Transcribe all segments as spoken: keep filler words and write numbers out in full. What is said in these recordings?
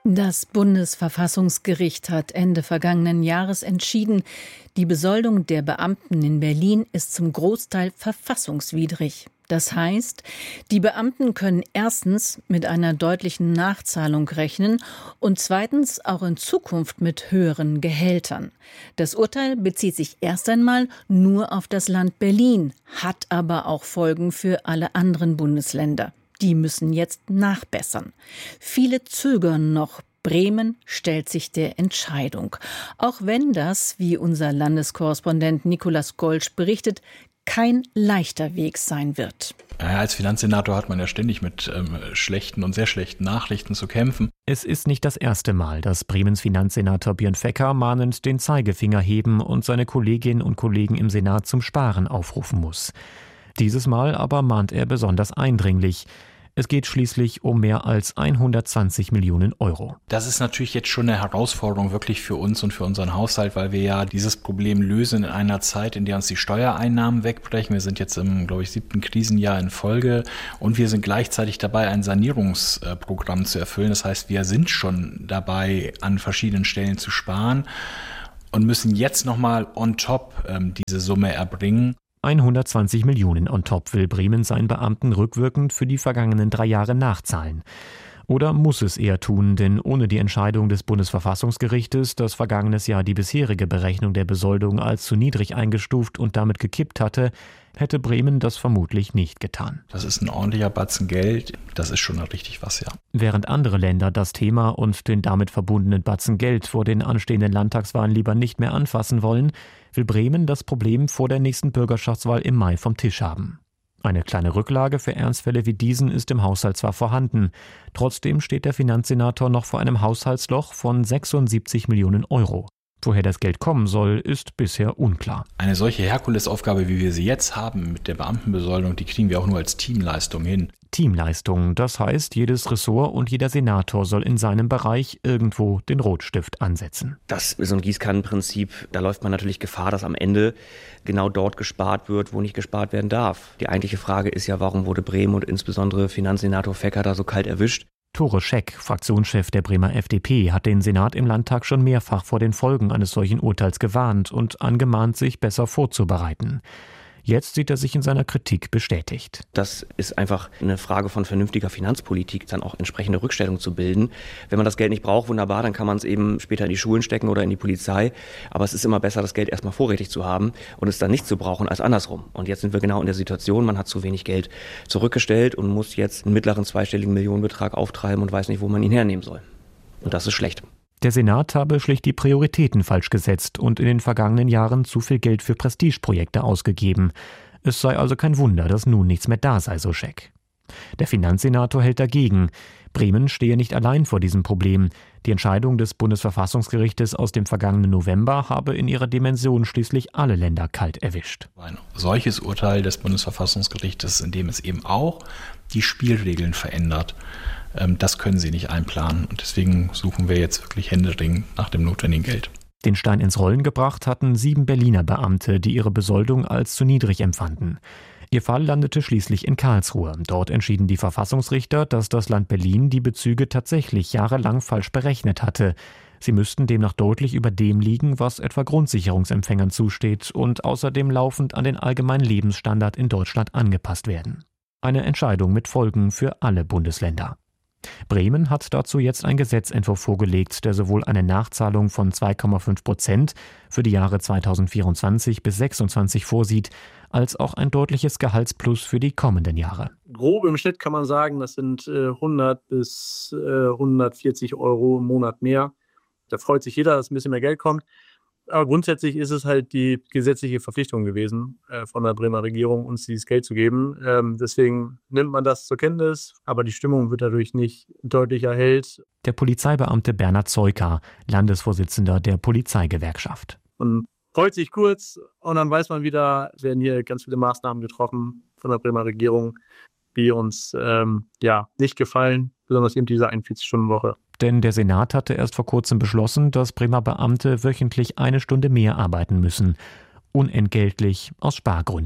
Das Bundesverfassungsgericht hat Ende vergangenen Jahres entschieden, die Besoldung der Beamten in Berlin ist zum Großteil verfassungswidrig. Das heißt, die Beamten können erstens mit einer deutlichen Nachzahlung rechnen und zweitens auch in Zukunft mit höheren Gehältern. Das Urteil bezieht sich erst einmal nur auf das Land Berlin, hat aber auch Folgen für alle anderen Bundesländer. Die müssen jetzt nachbessern. Viele zögern noch. Bremen stellt sich der Entscheidung. Auch wenn das, wie unser Landeskorrespondent Nikolaus Golsch berichtet, kein leichter Weg sein wird. Ja, als Finanzsenator hat man ja ständig mit ähm, schlechten und sehr schlechten Nachrichten zu kämpfen. Es ist nicht das erste Mal, dass Bremens Finanzsenator Björn Fecker mahnend den Zeigefinger heben und seine Kolleginnen und Kollegen im Senat zum Sparen aufrufen muss. Dieses Mal aber mahnt er besonders eindringlich. Es geht schließlich um mehr als hundertzwanzig Millionen Euro. Das ist natürlich jetzt schon eine Herausforderung wirklich für uns und für unseren Haushalt, weil wir ja dieses Problem lösen in einer Zeit, in der uns die Steuereinnahmen wegbrechen. Wir sind jetzt im, glaube ich, siebten Krisenjahr in Folge und wir sind gleichzeitig dabei, ein Sanierungsprogramm zu erfüllen. Das heißt, wir sind schon dabei, an verschiedenen Stellen zu sparen und müssen jetzt nochmal on top ähm, diese Summe erbringen. hundertzwanzig Millionen on top will Bremen seinen Beamten rückwirkend für die vergangenen drei Jahre nachzahlen. Oder muss es eher tun, denn ohne die Entscheidung des Bundesverfassungsgerichtes, das vergangenes Jahr die bisherige Berechnung der Besoldung als zu niedrig eingestuft und damit gekippt hatte, hätte Bremen das vermutlich nicht getan. Das ist ein ordentlicher Batzen Geld, das ist schon richtig was, ja. Während andere Länder das Thema und den damit verbundenen Batzen Geld vor den anstehenden Landtagswahlen lieber nicht mehr anfassen wollen, will Bremen das Problem vor der nächsten Bürgerschaftswahl im Mai vom Tisch haben. Eine kleine Rücklage für Ernstfälle wie diesen ist im Haushalt zwar vorhanden. Trotzdem steht der Finanzsenator noch vor einem Haushaltsloch von sechsundsiebzig Millionen Euro. Woher das Geld kommen soll, ist bisher unklar. Eine solche Herkulesaufgabe, wie wir sie jetzt haben mit der Beamtenbesoldung, die kriegen wir auch nur als Teamleistung hin. Teamleistung, das heißt, jedes Ressort und jeder Senator soll in seinem Bereich irgendwo den Rotstift ansetzen. Das ist so ein Gießkannenprinzip. Da läuft man natürlich Gefahr, dass am Ende genau dort gespart wird, wo nicht gespart werden darf. Die eigentliche Frage ist ja, warum wurde Bremen und insbesondere Finanzsenator Fecker da so kalt erwischt? Tore Scheck, Fraktionschef der Bremer F D P, hat den Senat im Landtag schon mehrfach vor den Folgen eines solchen Urteils gewarnt und angemahnt, sich besser vorzubereiten. Jetzt sieht er sich in seiner Kritik bestätigt. Das ist einfach eine Frage von vernünftiger Finanzpolitik, dann auch entsprechende Rückstellung zu bilden. Wenn man das Geld nicht braucht, wunderbar, dann kann man es eben später in die Schulen stecken oder in die Polizei. Aber es ist immer besser, das Geld erstmal vorrätig zu haben und es dann nicht zu brauchen als andersrum. Und jetzt sind wir genau in der Situation, man hat zu wenig Geld zurückgestellt und muss jetzt einen mittleren zweistelligen Millionenbetrag auftreiben und weiß nicht, wo man ihn hernehmen soll. Und das ist schlecht. Der Senat habe schlicht die Prioritäten falsch gesetzt und in den vergangenen Jahren zu viel Geld für Prestigeprojekte ausgegeben. Es sei also kein Wunder, dass nun nichts mehr da sei, so Scheck. Der Finanzsenator hält dagegen. Bremen stehe nicht allein vor diesem Problem. Die Entscheidung des Bundesverfassungsgerichtes aus dem vergangenen November habe in ihrer Dimension schließlich alle Länder kalt erwischt. Ein solches Urteil des Bundesverfassungsgerichtes, in dem es eben auch die Spielregeln verändert, das können sie nicht einplanen. Und deswegen suchen wir jetzt wirklich händeringend nach dem notwendigen Geld. Den Stein ins Rollen gebracht hatten sieben Berliner Beamte, die ihre Besoldung als zu niedrig empfanden. Ihr Fall landete schließlich in Karlsruhe. Dort entschieden die Verfassungsrichter, dass das Land Berlin die Bezüge tatsächlich jahrelang falsch berechnet hatte. Sie müssten demnach deutlich über dem liegen, was etwa Grundsicherungsempfängern zusteht und außerdem laufend an den allgemeinen Lebensstandard in Deutschland angepasst werden. Eine Entscheidung mit Folgen für alle Bundesländer. Bremen hat dazu jetzt einen Gesetzentwurf vorgelegt, der sowohl eine Nachzahlung von zwei Komma fünf Prozent für die Jahre zweitausendvierundzwanzig bis sechsundzwanzig vorsieht, als auch ein deutliches Gehaltsplus für die kommenden Jahre. Grob im Schnitt kann man sagen, das sind äh, hundert bis hundertvierzig Euro im Monat mehr. Da freut sich jeder, dass ein bisschen mehr Geld kommt. Aber grundsätzlich ist es halt die gesetzliche Verpflichtung gewesen äh, von der Bremer Regierung, uns dieses Geld zu geben. Ähm, deswegen nimmt man das zur Kenntnis, aber die Stimmung wird dadurch nicht deutlich erhellt. Der Polizeibeamte Bernhard Zeuker, Landesvorsitzender der Polizeigewerkschaft. Man freut sich kurz und dann weiß man wieder, es werden hier ganz viele Maßnahmen getroffen von der Bremer Regierung, die uns ähm, ja nicht gefallen, besonders eben diese einundvierzig-Stunden-Woche. Denn der Senat hatte erst vor kurzem beschlossen, dass Bremer Beamte wöchentlich eine Stunde mehr arbeiten müssen. Unentgeltlich aus Spargründen.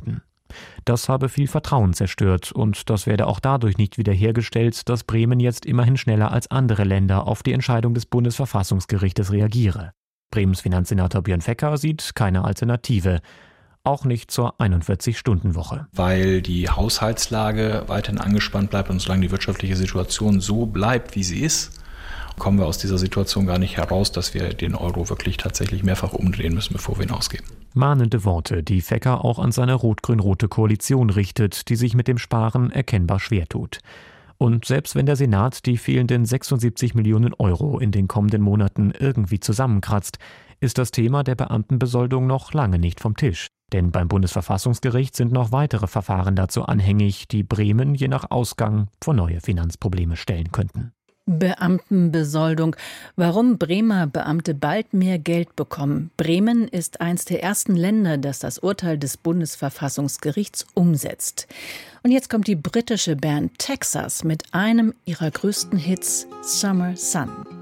Das habe viel Vertrauen zerstört und das werde auch dadurch nicht wiederhergestellt, dass Bremen jetzt immerhin schneller als andere Länder auf die Entscheidung des Bundesverfassungsgerichtes reagiere. Bremens Finanzsenator Björn Fecker sieht keine Alternative. Auch nicht zur einundvierzig-Stunden-Woche. Weil die Haushaltslage weiterhin angespannt bleibt und solange die wirtschaftliche Situation so bleibt, wie sie ist, kommen wir aus dieser Situation gar nicht heraus, dass wir den Euro wirklich tatsächlich mehrfach umdrehen müssen, bevor wir ihn ausgeben. Mahnende Worte, die Fecker auch an seine rot-grün-rote Koalition richtet, die sich mit dem Sparen erkennbar schwer tut. Und selbst wenn der Senat die fehlenden sechsundsiebzig Millionen Euro in den kommenden Monaten irgendwie zusammenkratzt, ist das Thema der Beamtenbesoldung noch lange nicht vom Tisch. Denn beim Bundesverfassungsgericht sind noch weitere Verfahren dazu anhängig, die Bremen je nach Ausgang vor neue Finanzprobleme stellen könnten. Beamtenbesoldung. Warum Bremer Beamte bald mehr Geld bekommen? Bremen ist eines der ersten Länder, das das Urteil des Bundesverfassungsgerichts umsetzt. Und jetzt kommt die britische Band Texas mit einem ihrer größten Hits, Summer Sun.